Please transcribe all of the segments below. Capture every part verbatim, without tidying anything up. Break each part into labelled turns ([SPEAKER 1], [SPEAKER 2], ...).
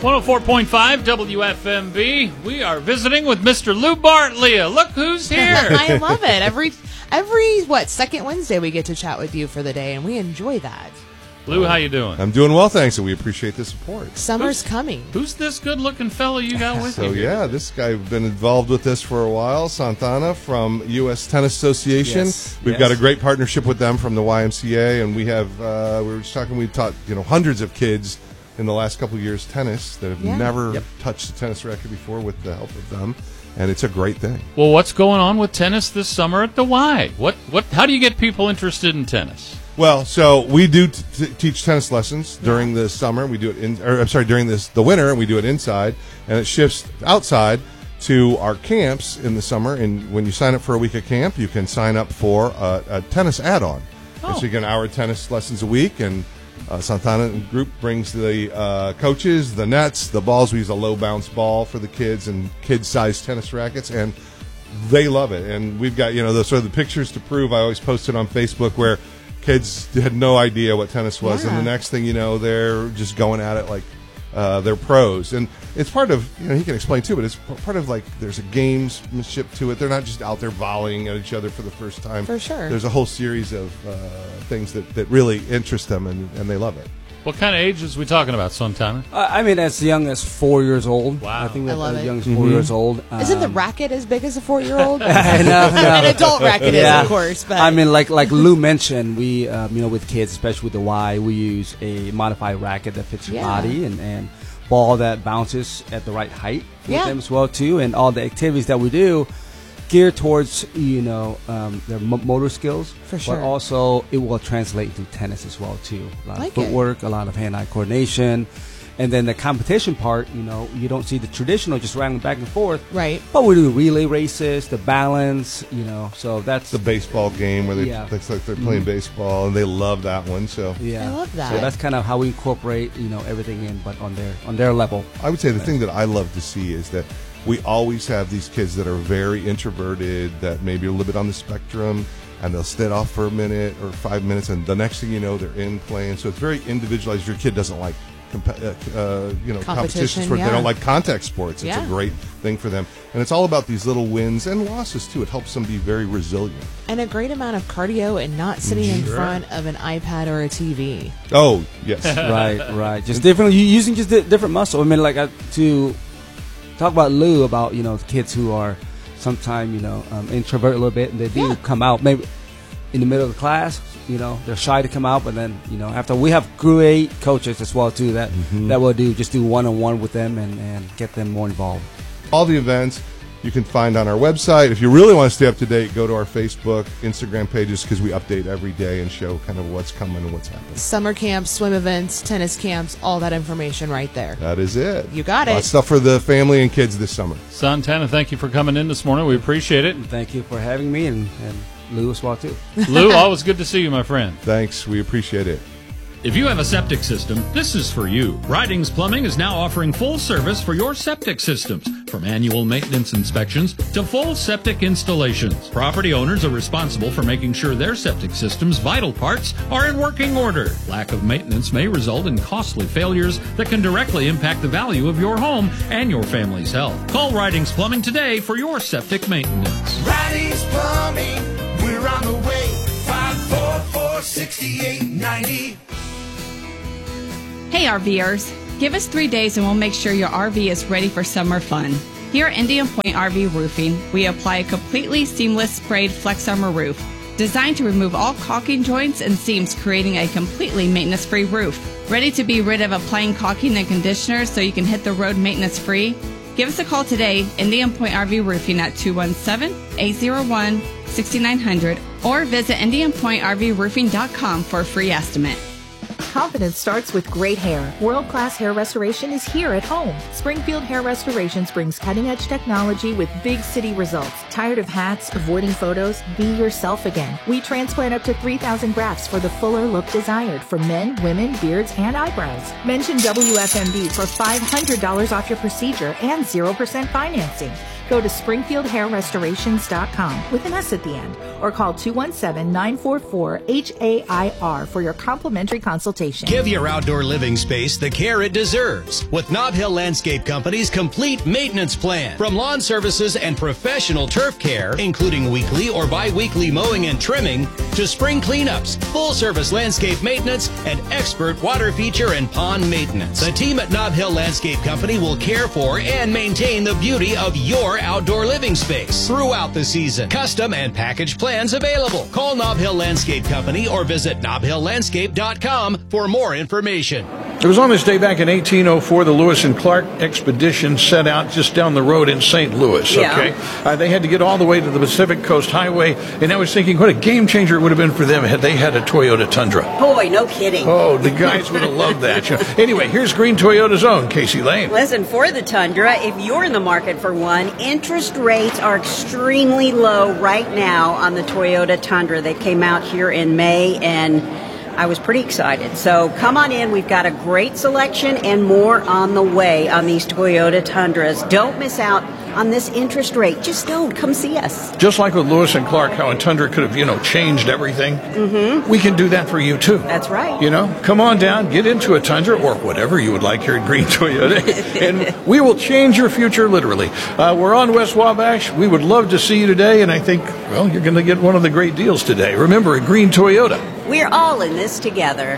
[SPEAKER 1] one oh four point five W F M B. We are visiting with Mister Lou Bartlea. Look who's here.
[SPEAKER 2] I love it. Every, every what, second Wednesday we get to chat with you for the day, and we enjoy that.
[SPEAKER 1] Lou, how you doing?
[SPEAKER 3] I'm doing well, thanks, and we appreciate the support.
[SPEAKER 2] Summer's
[SPEAKER 1] Who's-
[SPEAKER 2] coming.
[SPEAKER 1] Who's this good-looking fellow you got with
[SPEAKER 3] So,
[SPEAKER 1] you?
[SPEAKER 3] yeah, this guy been involved with this for a while, Santana from U S Tennis Association.
[SPEAKER 4] Yes,
[SPEAKER 3] We've
[SPEAKER 4] yes.
[SPEAKER 3] got a great partnership with them from the Y M C A, and we have, uh, we were just talking, we've taught, you know, hundreds of kids in the last couple of years tennis that have
[SPEAKER 2] Yeah.
[SPEAKER 3] never
[SPEAKER 4] Yep.
[SPEAKER 3] touched a tennis racket before with the help of them, and it's a great thing.
[SPEAKER 1] Well, what's going on with tennis this summer at the Y? What? What? How do you get people interested in tennis?
[SPEAKER 3] Well, so we do t- t- teach tennis lessons during the summer. We do it in, or I'm sorry, during this the winter, and we do it inside, and it shifts outside to our camps in the summer. And when you sign up for a week of camp, you can sign up for a, a tennis add-on. And
[SPEAKER 1] Oh.
[SPEAKER 3] so you get an hour of tennis lessons a week, and uh, Santana and Group brings the uh, coaches, the nets, the balls. We use a low bounce ball for the kids and kid-sized tennis rackets, and they love it. And we've got, you know, the sort of the pictures to prove. I always post it on Facebook where kids had no idea what tennis was,
[SPEAKER 2] Yeah.
[SPEAKER 3] and the next thing you know, they're just going at it like uh, they're pros. And it's part of, you know, he can explain too, but it's p- part of like there's a gamesmanship to it. They're not just out there volleying at each other for the first time.
[SPEAKER 2] For sure.
[SPEAKER 3] There's a whole series of uh, things that, that really interest them, and, and they love it.
[SPEAKER 1] What kind of ages we talking about, Santana?
[SPEAKER 4] Uh, I mean, as young as four years old.
[SPEAKER 1] Wow.
[SPEAKER 4] I think
[SPEAKER 2] I
[SPEAKER 4] that
[SPEAKER 2] love
[SPEAKER 4] as
[SPEAKER 2] it.
[SPEAKER 4] young as 4 years old.
[SPEAKER 2] Isn't the
[SPEAKER 4] Um,
[SPEAKER 2] racket as big as a four-year-old?
[SPEAKER 4] I know, no.
[SPEAKER 2] An adult racket is, of course. But
[SPEAKER 4] I mean, like like Lou mentioned, we um, you know with kids, especially with the Y, we use a modified racket that fits your
[SPEAKER 2] Yeah.
[SPEAKER 4] body and, and ball that bounces at the right height with
[SPEAKER 2] Yeah.
[SPEAKER 4] them as well too, and all the activities that we do geared towards you know um, their mo- motor skills,
[SPEAKER 2] For sure.
[SPEAKER 4] but also it will translate into tennis as well too. A lot
[SPEAKER 2] Like
[SPEAKER 4] of
[SPEAKER 2] it.
[SPEAKER 4] footwork, a lot of hand-eye coordination. And then the competition part, you know, you don't see the traditional just running back and forth.
[SPEAKER 2] Right.
[SPEAKER 4] But we do relay races, the balance, you know, so that's
[SPEAKER 3] The baseball game where they
[SPEAKER 4] Yeah.
[SPEAKER 3] looks like they're playing baseball, and they love that one. So
[SPEAKER 4] yeah.
[SPEAKER 2] I love that.
[SPEAKER 4] So that's kind of how we incorporate, you know, everything in, but on their on their level.
[SPEAKER 3] I would say the thing that I love to see is that we always have these kids that are very introverted, that maybe are a little bit on the spectrum, and they'll sit off for a minute or five minutes, and the next thing you know, they're in playing. So it's very individualized. Your kid doesn't like comp- uh, uh, you know
[SPEAKER 2] Competition,
[SPEAKER 3] competitions where
[SPEAKER 2] yeah.
[SPEAKER 3] they don't like contact sports. It's
[SPEAKER 2] Yeah.
[SPEAKER 3] a great thing for them, and it's all about these little wins and losses too. It helps them be very resilient.
[SPEAKER 2] And a great amount of cardio and not sitting in
[SPEAKER 1] Sure.
[SPEAKER 2] front of an iPad or a T V.
[SPEAKER 3] Oh yes.
[SPEAKER 4] right, right. Just different, you using just di- different muscle. I mean, like uh, to talk about Lou about you know kids who are sometimes you know um, introvert a little bit, and they do
[SPEAKER 2] Yeah.
[SPEAKER 4] come out maybe in the middle of the class. You know, they're shy to come out, but then you know after we have great coaches as well too that that will do just do one on one with them and and get them more involved.
[SPEAKER 3] All the events you can find on our website. If you really want to stay up to date, go to our Facebook, Instagram pages, because we update every day and show kind of what's coming and what's happening.
[SPEAKER 2] Summer camps, swim events, tennis camps, all that information right there.
[SPEAKER 3] That is it.
[SPEAKER 2] You got
[SPEAKER 3] A lot
[SPEAKER 2] it.
[SPEAKER 3] of stuff for the family and kids this summer.
[SPEAKER 1] Santana, thank you for coming in this morning. We appreciate it.
[SPEAKER 4] And thank you for having me, and, and Lou as well too.
[SPEAKER 1] Lou, always good to see you, my friend.
[SPEAKER 3] Thanks. We appreciate it.
[SPEAKER 5] If you have a septic system, this is for you. Ridings Plumbing is now offering full service for your septic systems, from annual maintenance inspections to full septic installations. Property owners are responsible for making sure their septic system's vital parts are in working order. Lack of maintenance may result in costly failures that can directly impact the value of your home and your family's health. Call Ridings Plumbing today for your septic maintenance.
[SPEAKER 6] Ridings Plumbing, we're on the way. five four four, six eight nine zero.
[SPEAKER 7] Hey RVers, give us three days and we'll make sure your R V is ready for summer fun. Here at Indian Point R V Roofing, we apply a completely seamless sprayed Flex Armor roof, designed to remove all caulking joints and seams, creating a completely maintenance-free roof. Ready to be rid of applying caulking and conditioner so you can hit the road maintenance-free? Give us a call today, Indian Point R V Roofing at two one seven, eight zero one, six nine zero zero, or visit indian point r v roofing dot com for a free estimate.
[SPEAKER 8] Confidence starts with great hair. World-class hair restoration is here at home. Springfield Hair Restorations brings cutting-edge technology with big city results. Tired of hats, avoiding photos? Be yourself again. We transplant up to three thousand grafts for the fuller look desired for men, women, beards, and eyebrows. Mention W F M B for five hundred dollars off your procedure and zero percent financing. Go to springfield hair restorations dot com with an S at the end or call two one seven, nine four four, H A I R for your complimentary consultation.
[SPEAKER 9] Give your outdoor living space the care it deserves with Nob Hill Landscape Company's complete maintenance plan. From lawn services and professional turf care, including weekly or bi-weekly mowing and trimming, to spring cleanups, full-service landscape maintenance, and expert water feature and pond maintenance. The team at Nob Hill Landscape Company will care for and maintain the beauty of your outdoor living space throughout the season. Custom and package plans available. Call Nob Hill Landscape Company or visit nob hill landscape dot com for more information.
[SPEAKER 10] It was on this day back in eighteen oh four, the Lewis and Clark expedition set out just down the road in Saint Louis,
[SPEAKER 11] Yeah.
[SPEAKER 10] okay? Uh, they had to get all the way to the Pacific Coast Highway, and I was thinking what a game changer it would have been for them had they had a Toyota Tundra.
[SPEAKER 11] Boy, no kidding.
[SPEAKER 10] Oh, the guys would have loved that. You know. Anyway, here's Green Toyota's own Casey Lane.
[SPEAKER 11] Listen, for the Tundra, if you're in the market for one, interest rates are extremely low right now on the Toyota Tundra. They came out here in May, and I was pretty excited. So come on in. We've got a great selection and more on the way on these Toyota Tundras. Don't miss out on this interest rate. Just don't. Come see us.
[SPEAKER 10] Just like with Lewis and Clark, how a Tundra could have, you know, changed everything.
[SPEAKER 11] Mm-hmm.
[SPEAKER 10] We can do that for you, too.
[SPEAKER 11] That's right.
[SPEAKER 10] You know, come on down, get into a Tundra or whatever you would like here at Green Toyota, and we will change your future literally. Uh, we're on West Wabash. We would love to see you today, and I think, well, you're going to get one of the great deals today. Remember, at Green Toyota.
[SPEAKER 11] We're all in this together.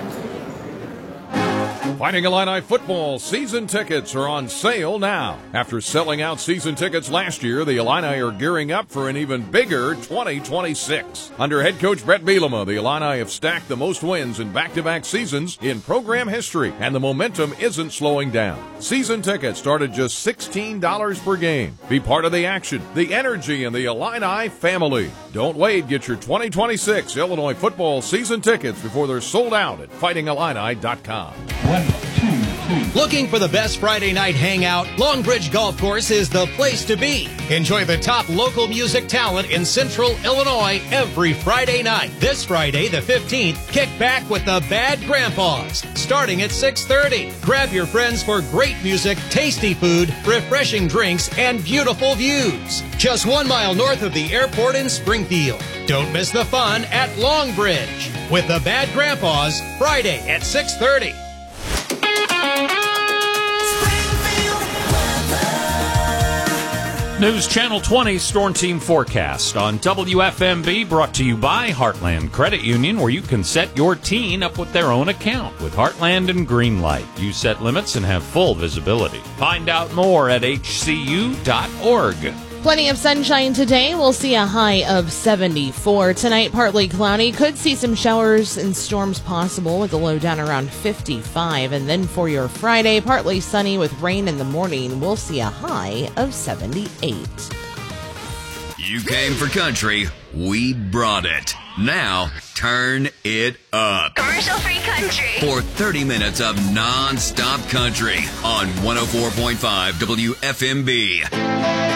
[SPEAKER 12] Fighting Illini football season tickets are on sale now. After selling out season tickets last year, the Illini are gearing up for an even bigger twenty twenty-six. Under head coach Brett Bielema, the Illini have stacked the most wins in back-to-back seasons in program history, and the momentum isn't slowing down. Season tickets start at just sixteen dollars per game. Be part of the action, the energy, and the Illini family. Don't wait. Get your twenty twenty-six Illinois football season tickets before they're sold out at fighting illini dot com.
[SPEAKER 9] Looking for the best Friday night hangout? Longbridge Golf Course is the place to be. Enjoy the top local music talent in Central Illinois every Friday night. This Friday, the fifteenth, kick back with the Bad Grandpas, starting at six thirty. Grab your friends for great music, tasty food, refreshing drinks, and beautiful views. Just one mile north of the airport in Springfield. Don't miss the fun at Longbridge with the Bad Grandpas, Friday at six thirty.
[SPEAKER 1] News Channel twenty Storm Team Forecast on W F M B, brought to you by Heartland Credit Union, where you can set your teen up with their own account with Heartland and Greenlight. You set limits and have full visibility. Find out more at H C U dot org.
[SPEAKER 2] Plenty of sunshine today. We'll see a high of seventy-four. Tonight, partly cloudy. Could see some showers and storms possible with a low down around fifty-five. And then for your Friday, partly sunny with rain in the morning. We'll see a high of seventy-eight.
[SPEAKER 13] You came for country. We brought it. Now, turn it up.
[SPEAKER 14] Commercial-free country.
[SPEAKER 13] For thirty minutes of non-stop country on one oh four point five W F M B.